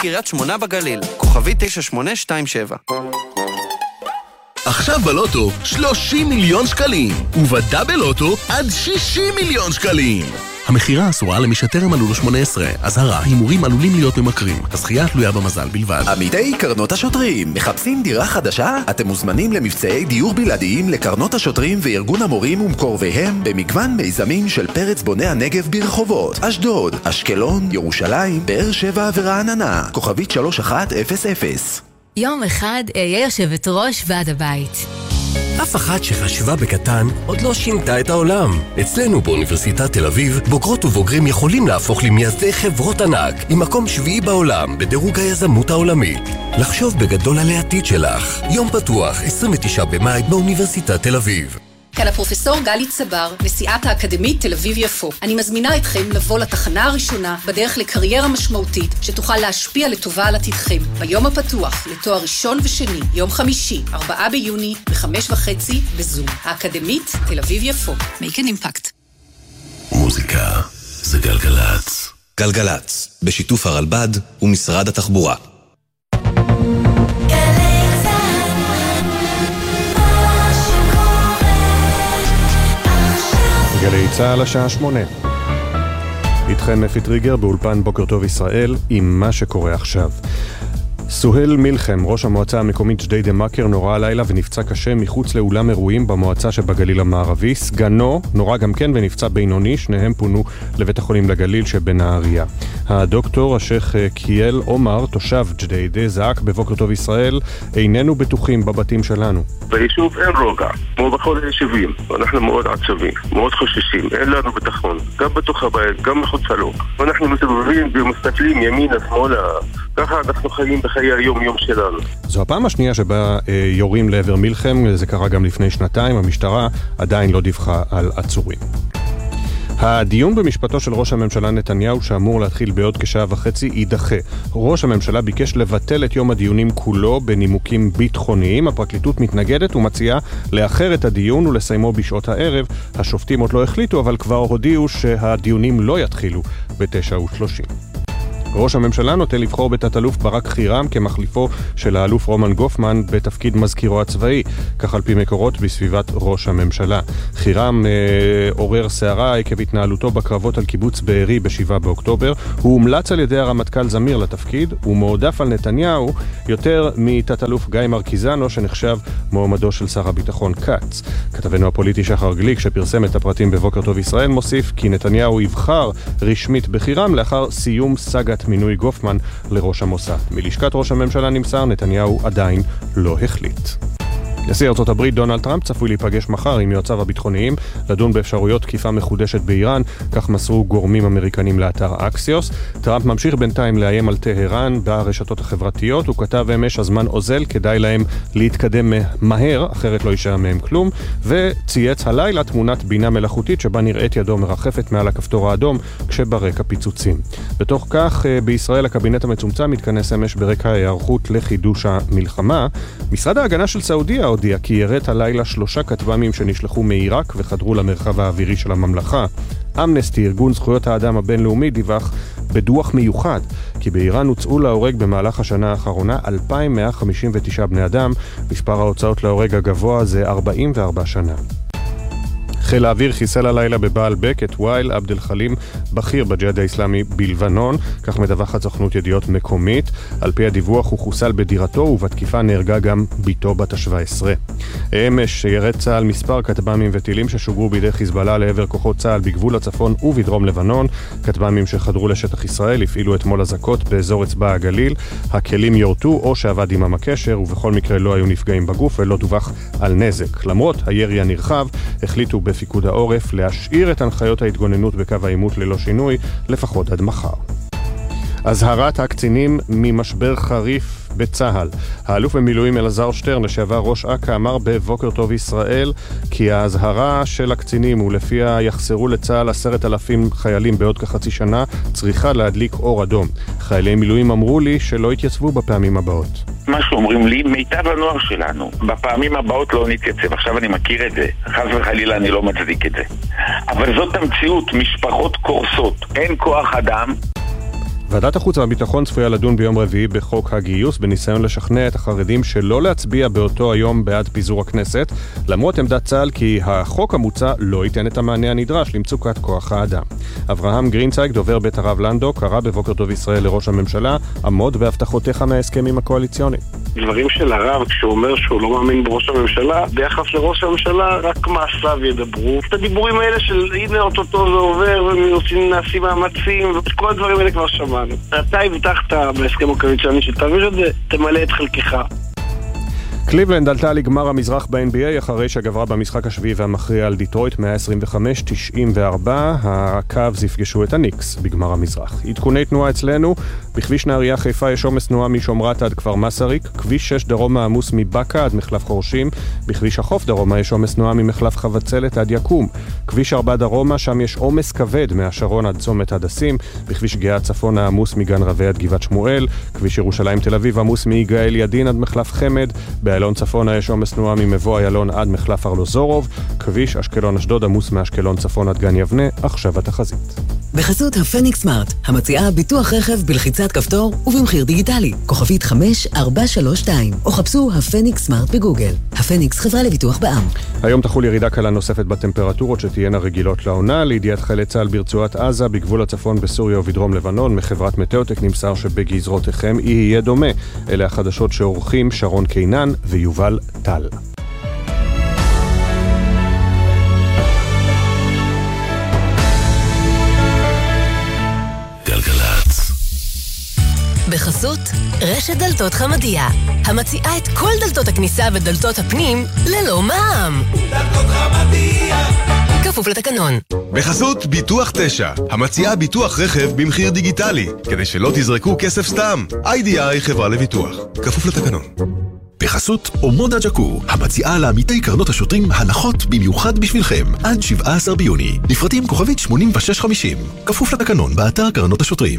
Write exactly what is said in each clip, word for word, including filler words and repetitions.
קריית שמונה בגליל, כוכבי תשע שמונה שתיים שבע. עכשיו בלוטו שלושים מיליון שקלים, ובדאבל לוטו עד שישים מיליון שקלים. המחירה אסורה למי שטרם מלאו לו שמונה עשרה. אזהרה, הימורים עלולים להיות ממכרים. הזכייה תלויה במזל בלבד. עמיתי קרנות השוטרים, מחפשים דירה חדשה? אתם מוזמנים למבצעי דיור בלעדיים לקרנות השוטרים וארגון המורים ומקורביהם במגוון מיזמים של פרץ בוני הנגב ברחובות אשדוד, אשקלון, ירושלים, באר שבע ורעננה. כוכבית שלוש אחת אפס אפס. יום אחד אהיה יושבת ראש ועד הבית. אף אחת שחשבה בקטן עוד לא שינתה את העולם. אצלנו באוניברסיטת תל אביב, בוגרות ובוגרים יכולים להפוך למייסדי חברות ענק עם מקום שביעי בעולם בדירוג היזמות העולמית. לחשוב בגדול על העתיד שלך. יום פתוח, עשרים ותשעה במאי באוניברסיטת תל אביב. כאן הפרופסור גלי צבר, נשיאת האקדמית תל אביב יפו. אני מזמינה אתכם לבוא לתחנה הראשונה בדרך לקריירה משמעותית שתוכל להשפיע לטובה על עתידכם. ביום הפתוח לתואר ראשון ושני, יום חמישי, ארבעה ביוני, בחמש וחצי, בזום. האקדמית תל אביב יפו. Make an impact. מוזיקה זה גלגלץ. גלגלץ, בשיתוף הרלב"ד ומשרד התחבורה. גלי צהל השעה שמונה. איתכם אפי טריגר באולפן בוקר טוב ישראל עם מה שקורה עכשיו. סוהל מלחם, ראש המועצה המקומית ג'דיידה מכר, נורא הלילה ונפצע קשה מחוץ לאולם אירועים במועצה שבגליל המערבי. סגנו נורא גם כן ונפצע בינוני, שניהם פונו לבית החולים לגליל שבנהריה. הדוקטור השייך קיאל עומר, תושב ג'דיידה, זעק בבוקר טוב ישראל, איננו בטוחים בבתים שלנו. ביישוב אין רוגע, כמו בכל היישובים. אנחנו מאוד עצובים, מאוד חוששים, אין לנו ביטחון, גם בתוך הבית, גם מחוצה לו. אנחנו מסתובבים ומסתכלים ימינה, שמאלה, ככה אנחנו חיים בחיי היום-יום שלנו. זו הפעם השנייה שבה אה, יורים לעבר מלחם, זה קרה גם לפני שנתיים, המשטרה עדיין לא דיווחה על עצורים. הדיון במשפטו של ראש הממשלה נתניהו שאמור להתחיל בעוד כשעה וחצי יידחה. ראש הממשלה ביקש לבטל את יום הדיונים כולו בנימוקים ביטחוניים. הפרקליטות מתנגדת ומציעה לאחר את הדיון ולסיימו בשעות הערב. השופטים עוד לא החליטו, אבל כבר הודיעו שהדיונים לא יתחילו ב-תשע ושלושים. ראש הממשלה נוטה לבחור בתת-אלוף ברק חירם כמחליפו של האלוף רומן גופמן בתפקיד מזכירו הצבאי, כך על פי מקורות בסביבת ראש הממשלה. חירם אה, עורר שערה עקב התנהלותו בקרבות על קיבוץ בארי בשבעה באוקטובר. הוא הומלץ על ידי הרמטכ"ל זמיר לתפקיד, ומועדף על נתניהו יותר מתת-אלוף גיא מרקיזנו שנחשב מועמדו של שר הביטחון קץ. כתבנו הפוליטי שחר גליק שפרסם את הפרטים בבוקר טוב ישראל מוסיף כי נתניהו יבחר רשמית בחירם לאחר סיום סגת מינוי גופמן לראש המוסד. מלשכת ראש הממשלה נמסר, נתניהו עדיין לא החליט. נשיא ארצות הברית דונלד טראמפ צפוי להיפגש מחר עם יועציו הביטחוניים לדון באפשרויות תקיפה מחודשת באיראן, כך מסרו גורמים אמריקנים לאתר אקסיוס. טראמפ ממשיך בינתיים לאיים על טהרן ברשתות החברתיות. הוא כתב אמש הזמן אוזל, כדאי להם להתקדם מהר, אחרת לא יישאר מהם כלום, וצייץ הלילה תמונת בינה מלאכותית שבה נראית ידו מרחפת מעל הכפתור האדום כשברקע פיצוצים. בתוך כך בישראל הקבינט המצומצם מתכנס אמש ברקע ההיערכות לחידוש המלחמה. משרד ההגנה של סעודיה הודיע כי ירט הלילה שלושה כטב"מים שנשלחו מעיראק וחדרו למרחב האווירי של הממלכה. אמנסטי, ארגון זכויות האדם הבינלאומי, דיווח בדוח מיוחד כי באיראן הוצאו להורג במהלך השנה האחרונה אלפיים מאה חמישים ותשעה בני אדם. מספר ההוצאות להורג הגבוה זה ארבעים וארבע שנה. חיל האוויר חיסל הלילה בבעל בק את וייל עבד אל-חלים, בכיר בג'יהאד האסלאמי בלבנון, כך מדווחת סוכנות ידיעות מקומית. על פי הדיווח הוא חוסל בדירתו ובתקיפה נהרגה גם ביתו בת ה-שבע עשרה. אמש ירד צה"ל מספר כטב"מים וטילים ששוגרו בידי חיזבאללה לעבר כוחות צה"ל בגבול הצפון ובדרום לבנון. כטב"מים שחדרו לשטח ישראל הפעילו אתמול אזעקות באזור אצבע הגליל. הכלים יורטו או שעבד עמם הקשר, ובכל מקרה לא היו נפגעים בגוף ולא דווח על נזק. למרות הירי הנרחב, החליטו בפיקוד העורף להשאיר את הנחיות ההתגוננות בקו העימות ללא שינוי, לפחות עד מחר. הזהרת הקצינים ממשבר חריף בצה"ל. האלוף במילואים אלעזר שטרן, לשעבר ראש אכ"א, אמר בבוקר טוב ישראל כי ההזהרה של הקצינים ולפיה יחסרו לצה"ל עשרת אלפים חיילים בעוד כחצי שנה צריכה להדליק אור אדום. חיילי מילואים אמרו לי שלא יתייצבו בפעמים הבאות. מה שאומרים לי, מיטב הנוער שלנו בפעמים הבאות לא נתייצב. עכשיו אני מכיר את זה, חס וחלילה אני לא מצדיק את זה, אבל זאת המציאות. משפחות קורסות, אין כוח אדם. ועדת החוץ והביטחון צפויה לדון ביום רביעי בחוק הגיוס בניסיון לשכנע את החרדים שלא להצביע באותו היום בעד פיזור הכנסת, למרות עמדת צה"ל כי החוק המוצע לא ייתן את המענה הנדרש למצוקת כוח האדם. אברהם גרינצייג, דובר בית הרב לנדו, קרא בבוקר טוב ישראל לראש הממשלה, עמוד בהבטחותיך מההסכמים הקואליציוניים. דברים של הרב, כשהוא אומר שהוא לא מאמין בראש הממשלה, ביחס לראש הממשלה רק מעשיו ידברו. את הדיבורים האלה של הנה אוטוטו זה עובר ועושים נעשים מאמצים, ואת כל הדברים האלה כבר שמענו. אתה הבטחת בהסכם הקואליציוני שתעביר את זה, תמלא את חלקך. קליבלנד עלתה לגמר המזרח ב-אן בי איי אחרי שגברה במשחק השביעי והמכריע על דיטרויט מאה עשרים וחמש תשעים וארבע. הקאבס יפגשו את הניקס בגמר המזרח. עדכוני תנועה אצלנו: בכביש נהריה חיפה יש עומס תנועה משומרת עד כפר מסריק, כביש שש דרומה עמוס מבקה עד מחלף חורשים, בכביש החוף דרומה יש עומס תנועה ממחלף חבצלת עד יקום, כביש ארבע דרומה שם יש עומס כבד מהשרון עד צומת הדסים, בכביש גאה צפונה עמוס מגן רבי עד גבעת שמואל, כביש ירושלים תל אביב עמוס מיגאל ידין עד מחלף חמד, באלון צפונה יש עומס תנועה ממבוא איילון עד מחלף ארלוזורוב, כביש אשקלון אשדוד עמוס מאשקלון צפון עד גן יבנה. עכשיו התחזית. בחסות הפניקס סמארט, המציעה ביטוח רכב בלחיצת כפתור ובמחיר דיגיטלי, כוכבית חמש ארבע שלוש שתיים, או חפשו הפניקס סמארט בגוגל. הפניקס חברה לביטוח בע"מ. היום תחול ירידה קלה נוספת בטמפרטורות שתהיינה רגילות לעונה. לידיעת חיילי צה"ל ברצועת עזה, בגבול הצפון בסוריה ובדרום לבנון, מחברת מטאוטק נמסר שבגזרותיכם יהיה דומה. אלה החדשות שעורכים שרון קינן ויובל טל. בחסות רשת דלתות חמדיה, המציעה את כל דלתות הכניסה ודלתות הפנים ללא מע"מ. דלתות חמדיה, כפוף לתקנון. בחסות ביטוח תשע, המציעה ביטוח רכב במחיר דיגיטלי, כדי שלא תזרקו כסף סתם. איי די איי חברה לביטוח, כפוף לתקנון. בחסות אומודה ג'קו, המציעה לעמיתי קרנות השוטרים הנחות במיוחד בשבילכם, עד שבעה עשר ביוני. לפרטים כוכבית שמונים ושש חמישים, כפוף לתקנון באתר קרנות השוטרים.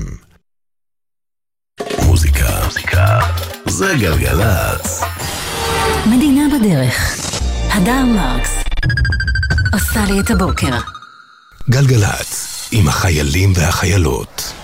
מוזיקה, מוזיקה, זה גלגלצ. מדינה בדרך. הדר מרקס עושה לי את הבוקר. גלגלצ, עם החיילים והחיילות.